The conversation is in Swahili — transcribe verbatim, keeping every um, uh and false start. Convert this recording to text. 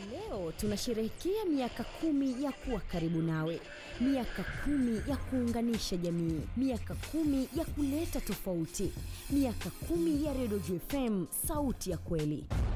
Leo tunasherehekea miaka kumi ya kuwa karibu nawe. Miaka kumi ya kuunganisha jamii. Miaka kumi ya kuleta tofauti. Miaka kumi ya Radio J F M, sauti ya kweli.